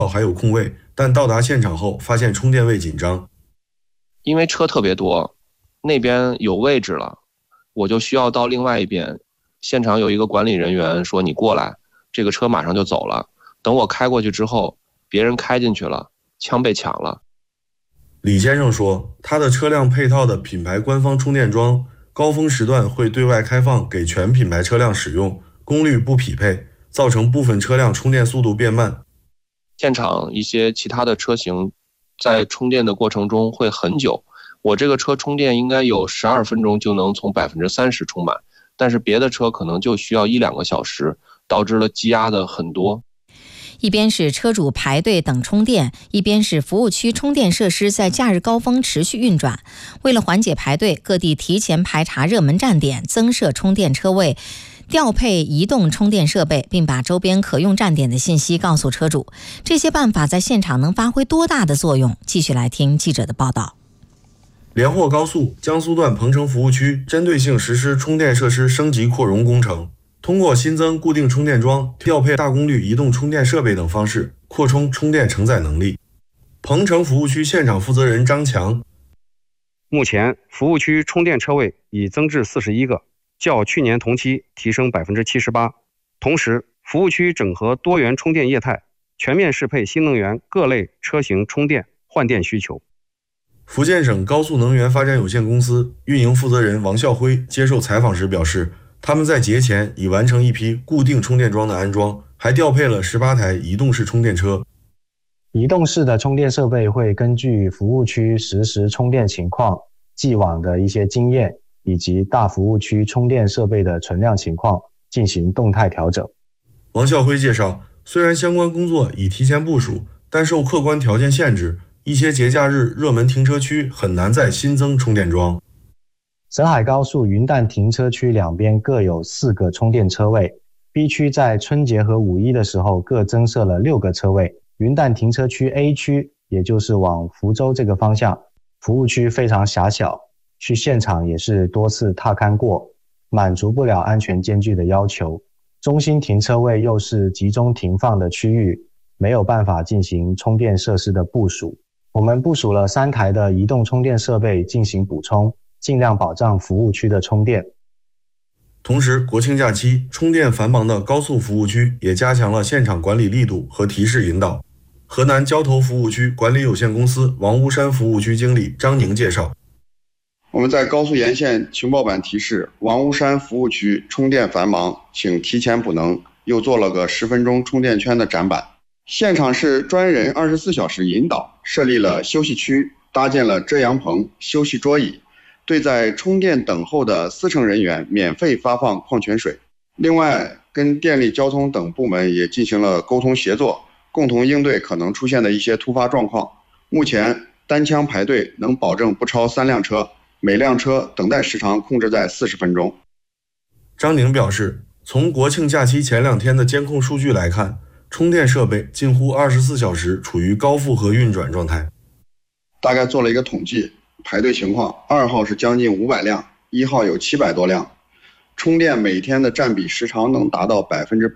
还有空位，但到达现场后发现充电位紧张。 因为车特别多，那边有位置了，我就需要到另外一边。现场有一个管理人员说你过来，这个车马上就走了。等我开过去之后，别人开进去了，枪被抢了。 李先生说，他的车辆配套的品牌官方充电桩，高峰时段会对外开放给全品牌车辆使用，功率不匹配，造成部分车辆充电速度变慢。 现场一些其他的车型在充电的过程中会很久，我这个车充电应该有12分钟就能从30%充满，但是别的车可能就需要1-2个小时，导致了积压的很多。 一边是车主排队等充电，一边是服务区充电设施在假日高峰持续运转。为了缓解排队，各地提前排查热门站点，增设充电车位，调配移动充电设备，并把周边可用站点的信息告诉车主。这些办法在现场能发挥多大的作用？继续来听记者的报道。 连霍高速江苏段鹏城服务区针对性实施充电设施升级扩容工程，通过新增固定充电桩、调配大功率移动充电设备等方式，扩充充电承载能力。鹏城服务区现场负责人张强： 目前服务区充电车位已增至41个，较去年同期提升78%。同时，服务区整合多元充电业态，全面适配新能源各类车型充电换电需求。 福建省高速能源发展有限公司运营负责人王孝辉接受采访时表示，他们在节前已完成一批固定充电桩的安装，还调配了18台移动式充电车。 移动式的充电设备会根据服务区实时充电情况、既往的一些经验以及大服务区充电设备的存量情况进行动态调整。 王孝辉介绍，虽然相关工作已提前部署，但受客观条件限制，一些节假日热门停车区很难再新增充电桩。 沈海高速云淡停车区两边各有4个充电车位， B 区在春节和五一的时候各增设了6个车位。云淡停车区 A 区，也就是往福州这个方向，服务区非常狭小，去现场也是多次踏勘过，满足不了安全间距的要求。中心停车位又是集中停放的区域，没有办法进行充电设施的部署。我们部署了3台的移动充电设备进行补充，尽量保障服务区的充电。 同时，国庆假期充电繁忙的高速服务区也加强了现场管理力度和提示引导。河南交投服务区管理有限公司王屋山服务区经理张宁介绍， 我们在高速沿线情报板提示王屋山服务区充电繁忙，请提前补能，又做了个10分钟充电圈的展板。现场是专人24小时引导，设立了休息区，搭建了遮阳棚、休息桌椅，对在充电等候的司乘人员免费发放矿泉水。另外，跟电力交通等部门也进行了沟通协作，共同应对可能出现的一些突发状况。目前单枪排队能保证不超3辆车，每辆车等待时长控制在40分钟。 张宁表示，从国庆假期前2天的监控数据来看，充电设备近乎24小时处于高负荷运转状态。 大概做了一个统计，排队情况，2号是将近500辆，1号有700多辆，充电每天的占比时长能达到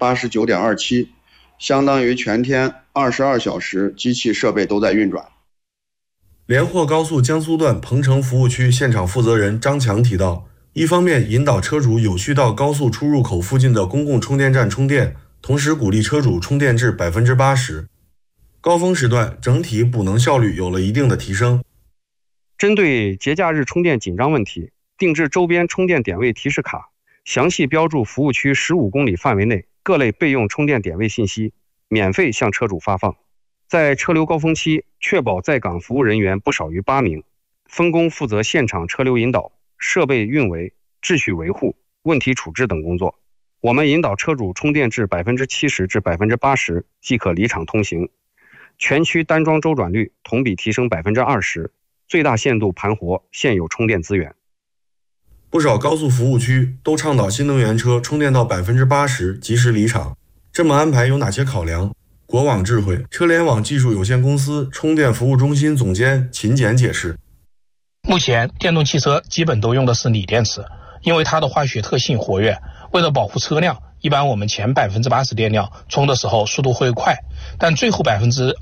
89.27%， 相当于全天22小时机器设备都在运转。 连霍高速江苏段鹏城服务区现场负责人张强提到，一方面引导车主有序到高速出入口附近的公共充电站充电，同时鼓励车主充电至 80%。 高峰时段整体补能效率有了一定的提升。 针对节假日充电紧张问题，定制周边充电点位提示卡，详细标注服务区15公里范围内各类备用充电点位信息，免费向车主发放。在车流高峰期，确保在岗服务人员不少于8名，分工负责现场车流引导、设备运维、秩序维护、问题处置等工作。我们引导车主充电至 70%至 80% 即可离场通行，全区单桩周转率同比提升 20%， 最大限度盘活现有充电资源。 不少高速服务区都倡导新能源车充电到 80% 及时离场，这么安排有哪些考量？国网智慧车联网技术有限公司充电服务中心总监秦简解释， 目前电动汽车基本都用的是锂电池，因为它的化学特性活跃，为了保护车辆，一般我们前 80% 电量充的时候速度会快，但最后20%